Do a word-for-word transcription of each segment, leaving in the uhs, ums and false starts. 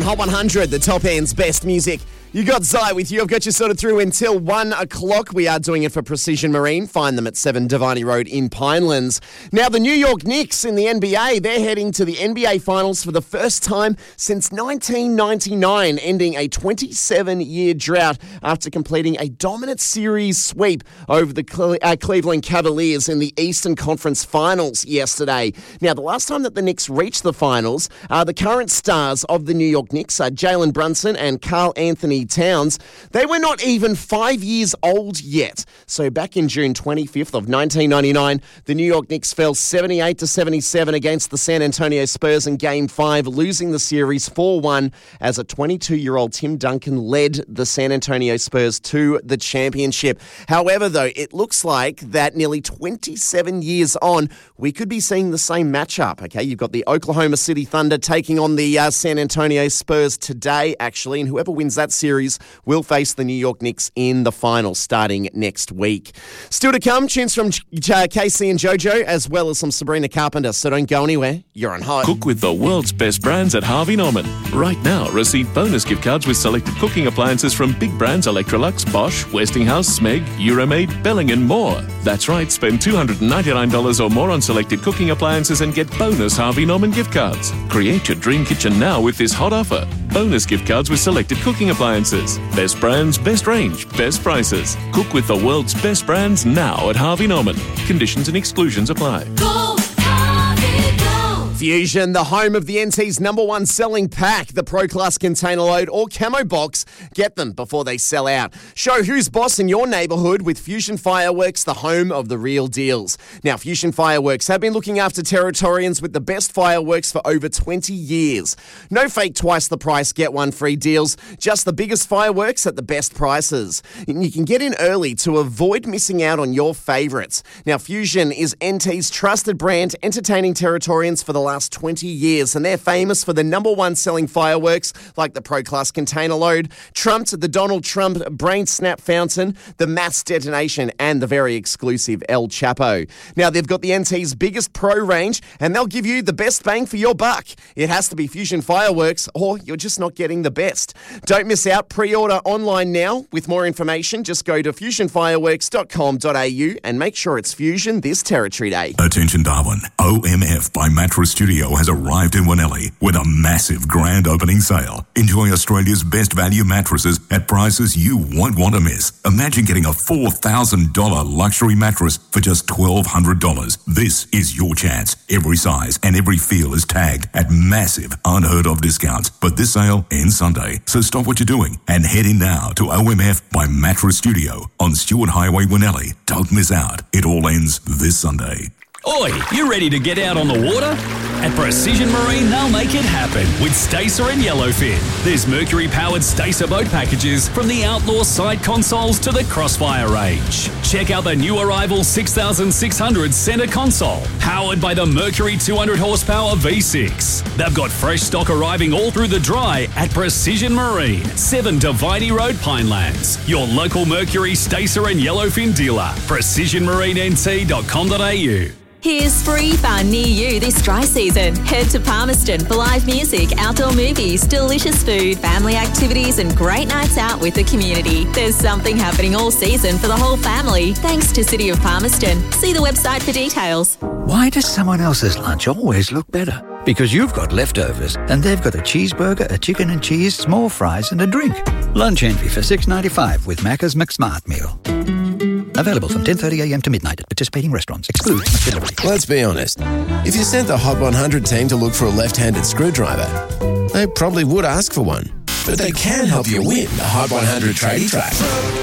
Hot one hundred, the top end's best music. You got Zai with you. I've got you sorted through until one o'clock. We are doing it for Precision Marine. Find them at seven Devani Road in Pinelands. Now, the New York Knicks in the N B A, they're heading to the N B A Finals for the first time since nineteen ninety-nine, ending a twenty-seven-year drought after completing a dominant series sweep over the Cle- uh, Cleveland Cavaliers in the Eastern Conference Finals yesterday. Now, the last time that the Knicks reached the Finals, uh, the current stars of the New York Knicks are Jalen Brunson and Karl Anthony Towns. They were not even five years old yet. So back in June twenty-fifth of nineteen ninety-nine, the New York Knicks fell seventy-eight to seventy-seven against the San Antonio Spurs in Game five, losing the series four one as a twenty-two-year-old Tim Duncan led the San Antonio Spurs to the championship. However, though, it looks like that nearly twenty-seven years on, we could be seeing the same matchup. Okay, you've got the Oklahoma City Thunder taking on the uh, San Antonio Spurs today, actually, and whoever wins that series will face the New York Knicks in the final starting next week. Still to come, tunes from J- Casey and JoJo, as well as some Sabrina Carpenter, so don't go anywhere. You're on Hot. Cook with the world's best brands at Harvey Norman. Right now, receive bonus gift cards with selected cooking appliances from big brands Electrolux, Bosch, Westinghouse, Smeg, Euromaid, Belling and more. That's right, spend two hundred ninety-nine dollars or more on selected cooking appliances and get bonus Harvey Norman gift cards. Create your dream kitchen now with this hot offer. Bonus gift cards with selected cooking appliances. Best brands, best range, best prices. Cook with the world's best brands now at Harvey Norman. Conditions and exclusions apply. Go, Harvey, go! Fusion, the home of the N T's number one selling pack, the Pro Class Container Load or Camo Box. Get them before they sell out. Show who's boss in your neighbourhood with Fusion Fireworks, the home of the real deals. Now, Fusion Fireworks have been looking after Territorians with the best fireworks for over twenty years. No fake twice the price, get one free deals. Just the biggest fireworks at the best prices. You can get in early to avoid missing out on your favourites. Now, Fusion is N T's trusted brand, entertaining Territorians for the last twenty years, and they're famous for the number one selling fireworks like the Pro Class Container Load, trumped the Donald Trump Brain Snap Fountain, the Mass Detonation, and the very exclusive El Chapo. Now, they've got the N T's biggest pro range, and they'll give you the best bang for your buck. It has to be Fusion Fireworks, or you're just not getting the best. Don't miss out. Pre-order online now. With more information, just go to fusion fireworks dot com dot a u and make sure it's Fusion this Territory Day. Attention Darwin, O M F by Mattress Studio has arrived in Winnelli with a massive grand opening sale. Enjoy Australia's best value mattresses at prices you won't want to miss. Imagine getting a four thousand dollars luxury mattress for just twelve hundred dollars. This is your chance. Every size and every feel is tagged at massive, unheard of discounts. But this sale ends Sunday, so stop what you're doing and head in now to O M F by Mattress Studio on Stewart Highway, Winnelli. Don't miss out. It all ends this Sunday. Oi, you ready to get out on the water? At Precision Marine, they'll make it happen with Stacer and Yellowfin. There's Mercury-powered Stacer boat packages from the outlaw side consoles to the Crossfire range. Check out the new arrival six thousand six hundred centre console, powered by the Mercury two hundred horsepower V six. They've got fresh stock arriving all through the dry at Precision Marine, seven Devini Road, Pinelands. Your local Mercury, Stacer and Yellowfin dealer. precision marine n t dot com dot a u. Here's free fun near you this dry season. Head to Palmerston for live music, outdoor movies, delicious food, family activities and great nights out with the community. There's something happening all season for the whole family, thanks to City of Palmerston. See the website for details. Why does someone else's lunch always look better? Because you've got leftovers and they've got a cheeseburger, a chicken and cheese, small fries and a drink. Lunch envy for six dollars ninety-five with Macca's McSmart meal. Available from ten thirty a m to midnight at participating restaurants. Excludes delivery. Let's be honest. If you sent the Hot one hundred team to look for a left-handed screwdriver, they probably would ask for one. But they can help you win the Hot one hundred tradie track.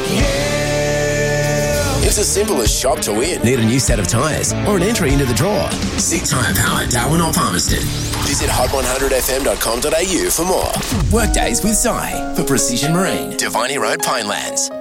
Yeah! It's as simple as shop to win. Need a new set of tyres or an entry into the draw. Sig Tyre Power, Darwin or Palmerston. Visit hot one hundred f m dot com dot a u for more. Workdays with Si for Precision Marine, Devini Road, Pinelands.